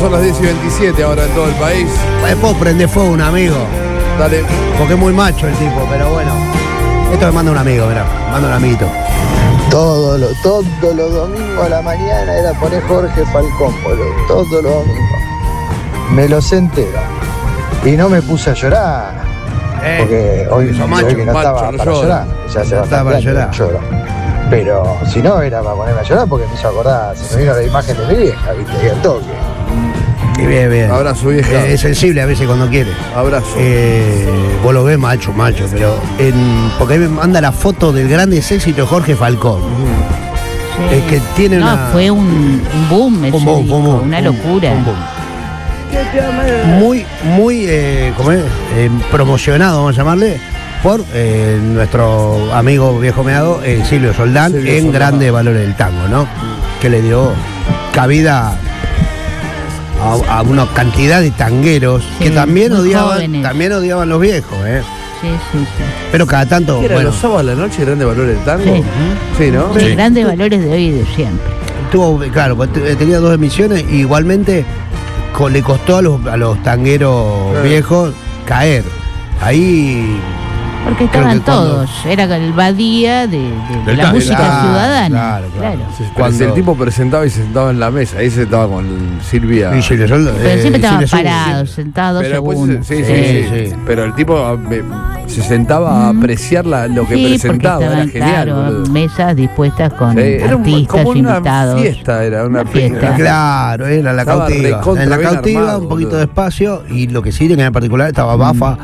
son las 10:27 ahora en todo el país. Después prende fuego un amigo. Dale. Porque es muy macho el tipo, pero bueno. Esto me manda un amigo, mirá. Manda un amiguito. Todos los domingos a la mañana era poner Jorge Falcón, boludo. Todos los domingos. Me los entero. Y no me puse a llorar. Porque hoy que no estaba para llorar. Ya se va para llorar. Pero si no era para ponerme a llorar porque me hizo acordar. Se me vino la imagen de mi vieja, viste, y al toque. Y bien. Abrazo, vieja. Es sensible a veces cuando quiere. Abrazo. Vos lo ves macho, pero porque ahí me manda la foto del grande éxito de Jorge Falcón. Sí. Es que tiene fue un boom ese disco, una locura. Un boom. Muy promocionado, vamos a llamarle, por nuestro amigo viejo meado, Silvio Soldán, en Grandes Valores del Tango, ¿no? Que le dio cabida a una cantidad de tangueros que también odiaban los viejos, Sí. Pero cada tanto. ¿Qué era, los sábados a la noche, Grandes Valores del Tango? Sí, ¿no? Sí, Grandes Valores de hoy y de siempre. Claro, tenía 2 emisiones y igualmente le costó a los tangueros viejos caer. Ahí. Porque estaban todos, era el Badía de la música ciudadana. Claro. Cuando el tipo presentaba y se sentaba en la mesa, ahí se sentaba con Silvia. Pero siempre estaban parados, sentados 2 segundos. Sí. Pero el tipo se sentaba a apreciar lo que presentaba, era genial. Claro, mesas dispuestas con artistas como invitados. Una fiesta. Claro, era la cautiva. En la cautiva, armado, un poquito de espacio, y lo que sí tenía en particular estaba Bafa.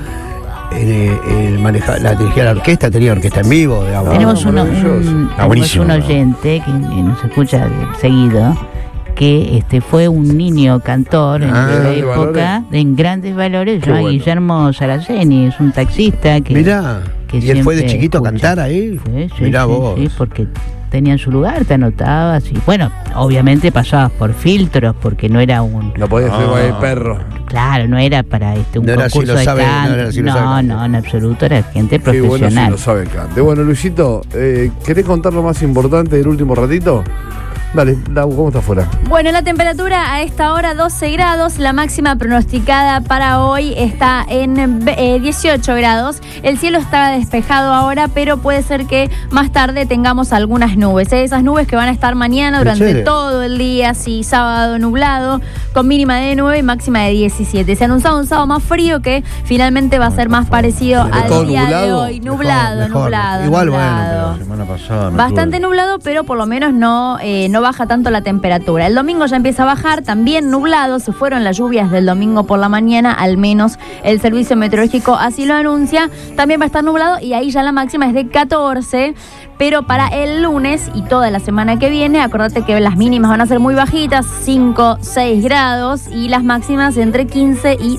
La dirigía la orquesta, tenía orquesta en vivo, digamos. Tenemos un oyente que nos escucha seguido, que fue un niño cantor en la época en Grandes Valores, Guillermo Saraceni, es un taxista que. Mirá, ¿y él fue de chiquito a cantar ahí? Mirá vos. Sí, porque tenía en su lugar, te anotabas y bueno, obviamente pasabas por filtros porque no era un. No podías ser el perro. Claro, no era para un concurso de canto. No, en absoluto, era gente profesional. Qué bueno si lo sabe el cante. Bueno, Luisito, ¿querés contar lo más importante del último ratito? Dale, ¿cómo está afuera? Bueno, la temperatura a esta hora 12 grados, la máxima pronosticada para hoy está en 18 grados. El cielo está despejado ahora, pero puede ser que más tarde tengamos algunas nubes. Esas nubes que van a estar mañana durante todo el día, sí, sábado nublado, con mínima de 9 y máxima de 17. Se ha anunciado un sábado más frío que finalmente va a ser más parecido al día de hoy. Nublado. Igual, nublado. Bueno, pero la semana pasada bastante nublado, pero por lo menos no baja tanto la temperatura. El domingo ya empieza a bajar, también nublado, se fueron las lluvias del domingo por la mañana, al menos el servicio meteorológico así lo anuncia. También va a estar nublado y ahí ya la máxima es de 14, pero para el lunes y toda la semana que viene, acordate que las mínimas van a ser muy bajitas, 5, 6 grados, y las máximas entre 15 y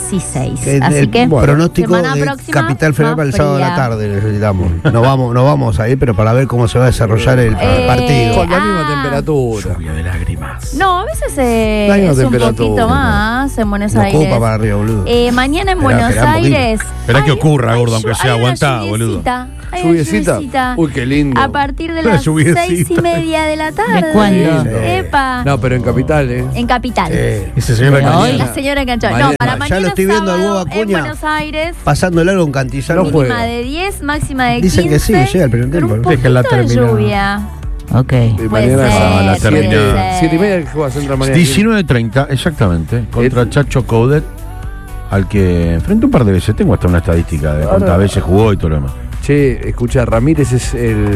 16. Así que pronóstico de Capital Federal para el sábado de la tarde necesitamos. No vamos a ir, pero para ver cómo se va a desarrollar el partido. Con la misma temperatura. Lluvia de lágrimas. No, a veces es un poquito más en Buenos Aires. Copa para arriba, boludo. Mañana en Buenos Aires. Esperá que ocurra, gordo, aunque sea aguantado, boludo. ¿Lluviecita? Uy, qué lindo. A partir de las 6:30 de la tarde. ¿De cuándo? Epa. No, pero en Capital, En Capital. Esa señora Canchón. La señora Canchón. No, para mañana ya lo estoy viendo al huevo Acuña en Buenos Aires. pasando el largo en Cantillán. Mínima de 10, máxima de 15. Dicen que sí, llega el primer tiempo. Un poquito de lluvia. Ok. Mañana la termina. 7:30 que juega Central mañana. 19:30, exactamente. Contra Chacho Coudet, al que enfrentó un par de veces. Tengo hasta una estadística de cuántas veces jugó y todo lo demás. Che, escucha, Ramírez es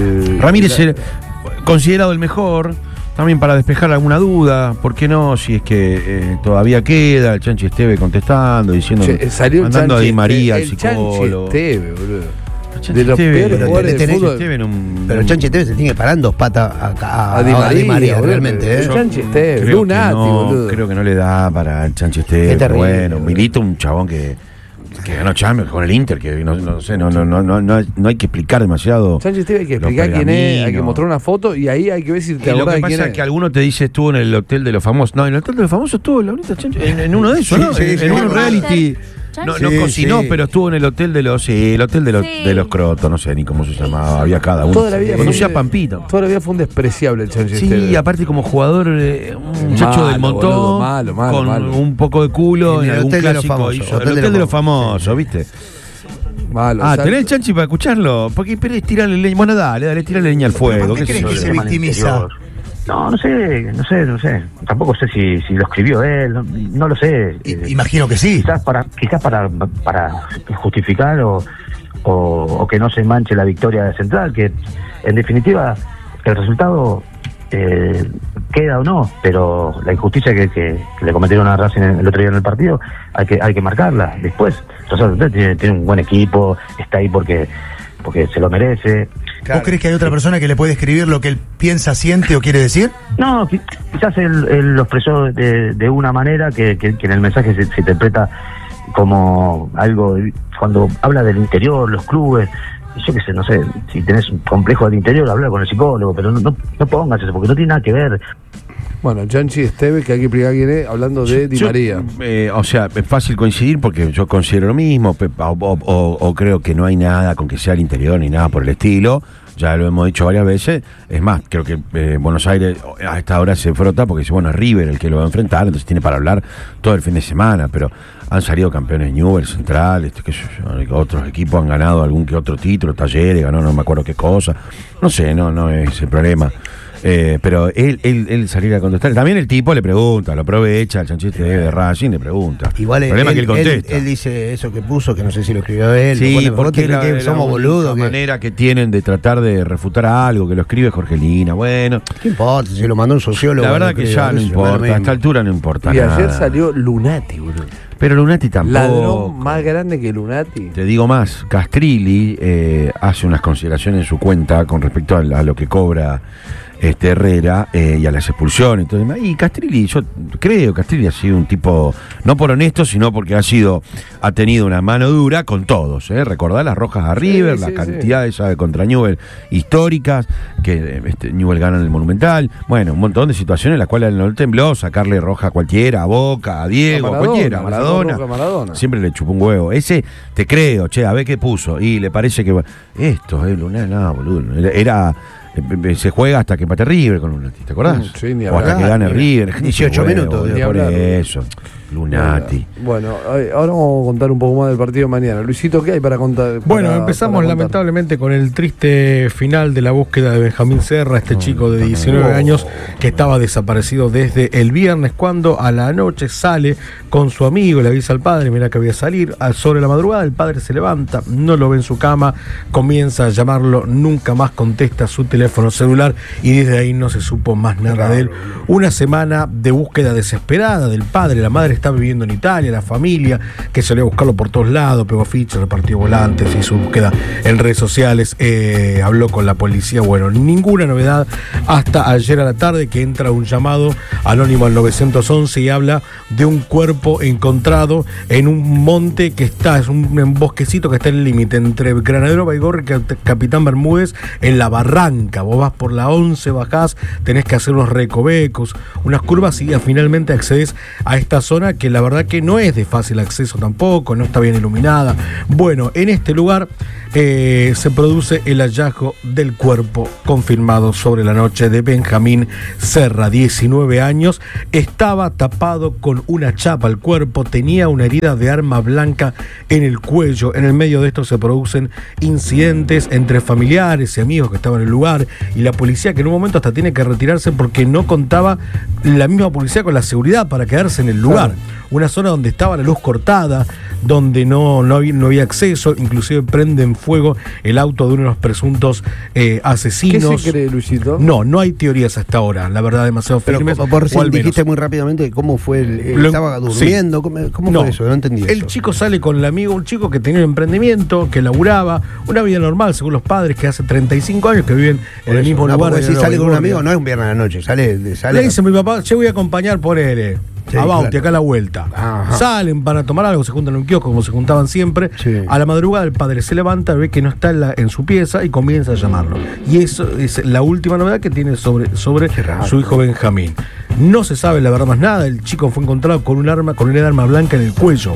considerado el mejor. También para despejar alguna duda, ¿por qué no? Si es que todavía queda, el Chanchi Esteve contestando, diciendo, mandando a Di María al psicólogo. Chanchi Esteve, boludo. De los peores jugadores del fútbol. Pero el Chanchi Esteve se tiene que parar en 2 patas a Di María, realmente. El Chanchi Esteve, Lunati, boludo. Creo que no le da para el Chanchi Esteve. Pero bueno, Milito, un chabón que ganó Champions con el Inter, que no sé, no hay que explicar demasiado. Sánchez Esteve hay que explicar quién es, hay que mostrar una foto y ahí hay que ver si te acordás de quién es. Lo que pasa es que alguno te dice estuvo en el Hotel de los Famosos. No, en el Hotel de los Famosos estuvo la bonita Sánchez, en uno de esos, ¿no? En un reality. No cocinó, pero estuvo en el hotel de los Crotos, no sé ni cómo se llamaba, había cada uno. Toda la vida conocía a Pampito. Toda la vida fue un despreciable el Chanchi Sí, Esteve. aparte como jugador, un muchacho del montón, malo, con malo. un poco de culo, en algún clásico hizo. El hotel de los famosos, ¿viste? Malo, tenés el Chanchi para escucharlo. Porque es tirarle leña. Bueno, dale, tirarle leña al fuego. ¿Qué crees que se victimiza? No sé. Tampoco sé si lo escribió él, no lo sé. Imagino que sí. Quizás para justificar o que no se manche la victoria de Central, que en definitiva el resultado queda o no, pero la injusticia que le cometieron a Racing el otro día en el partido hay que marcarla después. Entonces tiene un buen equipo, está ahí porque se lo merece. Claro. ¿Vos crees que hay otra persona que le puede escribir lo que él piensa, siente o quiere decir? No, quizás él lo expresó de una manera que en el mensaje se interpreta como algo, cuando habla del interior, los clubes, yo qué sé, no sé, si tenés un complejo del interior, habla con el psicólogo, pero no pongas eso, porque no tiene nada que ver. Bueno, Chanchi Esteve, que hay que explicar quién es, hablando de Di María. O sea, es fácil coincidir porque yo considero lo mismo, o creo que no hay nada con que sea el interior ni nada por el estilo. Ya lo hemos dicho varias veces. Es más, creo que Buenos Aires a esta hora se frota porque dice, bueno, es River el que lo va a enfrentar, entonces tiene para hablar todo el fin de semana, pero han salido campeones Newell's, Central, otros equipos han ganado algún que otro título, Talleres ganó no me acuerdo qué cosa. No sé, no es el problema. Pero él salir a contestar. También el tipo le pregunta, lo aprovecha, el chanchiste de Racing le pregunta. Igual el problema es que él contesta. Él dice eso que puso, que no sé si lo escribió él. Sí, porque somos boludos. La manera que tienen de tratar de refutar algo, que lo escribe Jorgelina, bueno. ¿Qué importa? Si lo mandó un sociólogo. La verdad que ya no importa, a esta altura no importa nada. Y ayer salió Lunati, boludo. Pero Lunati tampoco. Ladrón más grande que Lunati. Te digo más, Castrilli hace unas consideraciones en su cuenta con respecto a lo que cobra Herrera y a las expulsiones y todo demás. Y Castrilli, yo creo que Castrilli ha sido un tipo, no por honesto, sino porque ha tenido una mano dura con todos. Recordá las rojas a River, las cantidades de contra Newell históricas, que Newell gana en el Monumental. Bueno, un montón de situaciones en las cuales él no tembló, sacarle roja a cualquiera, a Boca, a Diego, a cualquiera, a Maradona. Siempre le chupó un huevo. Ese, te creo, a ver qué puso. Y le parece que esto es Lunar, no, boludo. Se juega hasta que empate River con Lunati, ¿te acordás? Sí, ni o hasta que gane River. 18 minutos. Por eso, Lunati. Bueno, ahora vamos a contar un poco más del partido de mañana. Luisito, ¿qué hay para contar? Bueno, empezamos lamentablemente con el triste final de la búsqueda de Benjamín Serra, este chico de 19 años que estaba desaparecido desde el viernes, cuando a la noche sale con su amigo, le avisa al padre, mira que voy a salir. Sobre la madrugada el padre se levanta, no lo ve en su cama, comienza a llamarlo, nunca más contesta su teléfono celular y desde ahí no se supo más nada de él. Una semana de búsqueda desesperada del padre, la madre está viviendo en Italia, la familia que salió a buscarlo por todos lados, pegó fichas, repartió volantes, hizo búsqueda en redes sociales, habló con la policía. Bueno, ninguna novedad hasta ayer a la tarde, que entra un llamado anónimo al 911 y habla de un cuerpo encontrado en un monte que es un bosquecito que está en el límite entre Granadero Baigorri y Capitán Bermúdez, en la barranca. Vos vas por la 11, bajás, tenés que hacer unos recovecos, unas curvas y finalmente accedes a esta zona que la verdad que no es de fácil acceso tampoco, no está bien iluminada. Bueno, en este lugar se produce el hallazgo del cuerpo confirmado sobre la noche de Benjamín Serra, 19 años, estaba tapado con una chapa el cuerpo, tenía una herida de arma blanca en el cuello. En el medio de esto se producen incidentes entre familiares y amigos que estaban en el lugar y la policía, que en un momento hasta tiene que retirarse porque no contaba la misma policía con la seguridad para quedarse en el lugar. Una zona donde estaba la luz cortada, donde no había acceso, inclusive prenden fuego el auto de uno de los presuntos asesinos. ¿Qué se cree, Luisito? No hay teorías hasta ahora, la verdad, demasiado firmes. Pero por recién dijiste muy rápidamente cómo fue estaba durmiendo, sí. ¿Cómo fue eso? No entendí eso. El chico sale con el amigo, un chico que tenía un emprendimiento, que laburaba, una vida normal, según los padres, que hace 35 años que viven en el mismo lugar. Si sale con un amigo, no es un viernes a la noche, sale. Le dice mi papá, yo voy a acompañar por él. Sí, a Bauti, acá a la vuelta. Ajá. Salen para tomar algo, se juntan en un kiosco como se juntaban siempre. Sí. A la madrugada el padre se levanta, ve que no está en su pieza y comienza a llamarlo. Y eso es la última novedad que tiene sobre su hijo Benjamín. No se sabe la verdad más nada. El chico fue encontrado con un arma blanca en el cuello.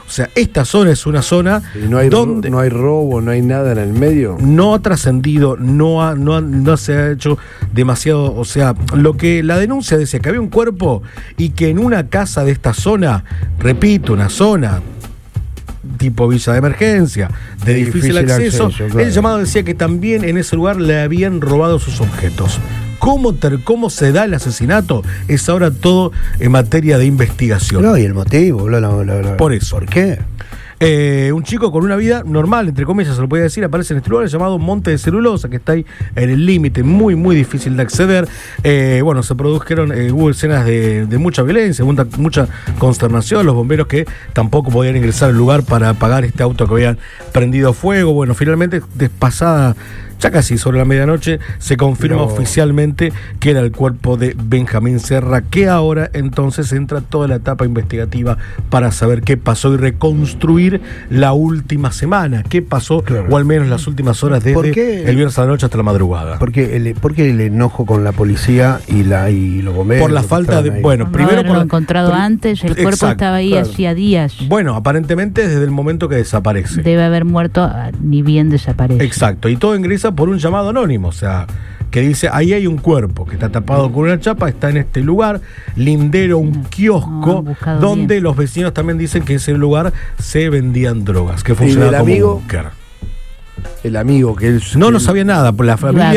O sea, esta zona es una zona donde no hay robo, no hay nada en el medio. No ha trascendido, no se ha hecho demasiado. O sea, lo que la denuncia decía que había un cuerpo y que en una casa de esta zona, repito, una zona tipo villa de emergencia, de difícil acceso, claro. El llamado decía que también en ese lugar le habían robado sus objetos. ¿Cómo se da el asesinato? Es ahora todo en materia de investigación. No, y el motivo, por eso. ¿Por qué? Un chico con una vida normal, entre comillas se lo podía decir, aparece en este lugar llamado Monte de Celulosa, que está ahí en el límite, muy muy difícil de acceder. Se produjeron, hubo escenas de mucha violencia, mucha consternación, los bomberos que tampoco podían ingresar al lugar para apagar este auto que habían prendido fuego. Bueno, finalmente, pasada ya casi sobre la medianoche, se confirma oficialmente que era el cuerpo de Benjamín Serra, que ahora entonces entra toda la etapa investigativa para saber qué pasó y reconstruir la última semana, qué pasó, o al menos las últimas horas desde el viernes a la noche hasta la madrugada. ¿Por qué el enojo con la policía y los bomberos? Por la falta de... Bueno, primero por lo encontrado antes, el cuerpo estaba ahí hacía días. Bueno, aparentemente desde el momento que desaparece. Debe haber muerto ni bien desaparece. Exacto, y todo ingresa por un llamado anónimo, o sea, que dice, ahí hay un cuerpo que está tapado con una chapa, está en este lugar, lindero, un kiosco, donde bien. Los vecinos también dicen que ese lugar se vendían drogas, que funcionaba como un búnker. El amigo que él no sabía nada, por la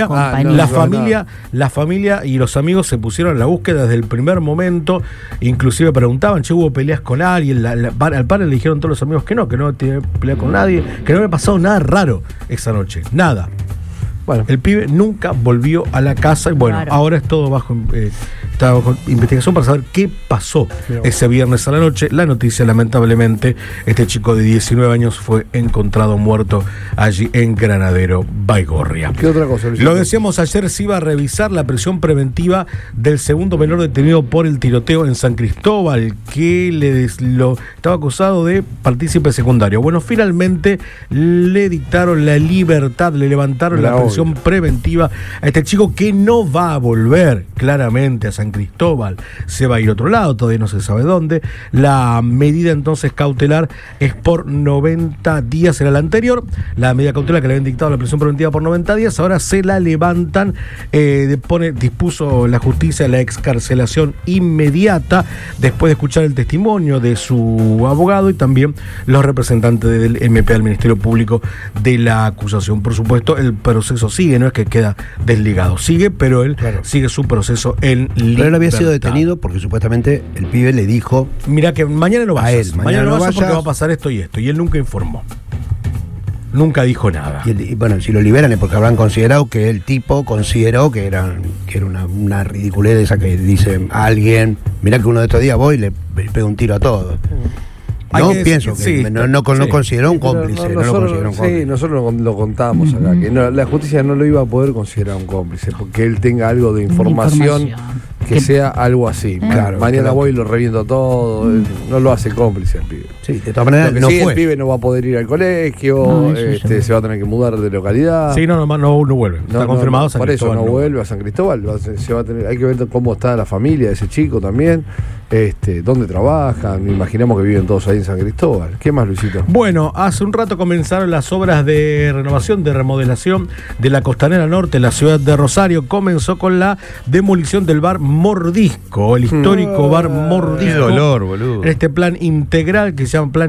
familia y los amigos se pusieron a la búsqueda desde el primer momento, inclusive preguntaban, che, hubo peleas con alguien, al padre le dijeron todos los amigos que no tiene pelea con nadie, que no había pasado nada raro esa noche, nada. Bueno, el pibe nunca volvió a la casa y ahora es todo está bajo investigación para saber qué pasó ese viernes a la noche. La noticia, lamentablemente, este chico de 19 años fue encontrado muerto allí en Granadero, Baigorria. ¿Qué otra cosa? Lo decíamos ayer, se iba a revisar la prisión preventiva del segundo menor detenido por el tiroteo en San Cristóbal, que lo estaba acusado de partícipe secundario. Bueno, finalmente le dictaron la libertad, le levantaron la prisión preventiva a este chico, que no va a volver claramente a San Cristóbal, se va a ir a otro lado, todavía no se sabe dónde. La medida entonces cautelar es por 90 días, era la anterior, la medida cautelar que le habían dictado la prisión preventiva por 90 días, ahora se la levantan, dispuso la justicia la excarcelación inmediata, después de escuchar el testimonio de su abogado y también los representantes del MP al Ministerio Público de la acusación. Por supuesto, el proceso sigue, no es que queda desligado, sigue, pero él sigue su proceso en libertad. Pero él había sido detenido porque supuestamente el pibe le dijo, mira que mañana no vayas, mañana no vayas porque va a pasar esto y esto, y él nunca informó, nunca dijo nada. Y bueno, si lo liberan es porque habrán considerado que el tipo consideró que era una ridiculez esa que dice a alguien, mirá que uno de estos días voy y le pego un tiro a todos. No pienso que no consideró un cómplice. Sí, nosotros lo contábamos acá, que la justicia no lo iba a poder considerar un cómplice, porque él tenga algo de información que sea algo así. Mañana voy y lo reviento todo, no lo hace cómplice el pibe. Sí, de todas maneras no fue. El pibe no va a poder ir al colegio, se va a tener que mudar de localidad. Sí, no vuelve. Está confirmado San por Cristóbal. Por eso no vuelve a San Cristóbal. Hay que ver cómo está la familia de ese chico también, dónde trabajan. Imaginamos que viven todos ahí en San Cristóbal. ¿Qué más, Luisito? Bueno, hace un rato comenzaron las obras de renovación, de remodelación de la Costanera Norte, la ciudad de Rosario. Comenzó con la demolición del bar Mordisco, el histórico bar Mordisco. Qué dolor, boludo. En este plan integral que se llama Plan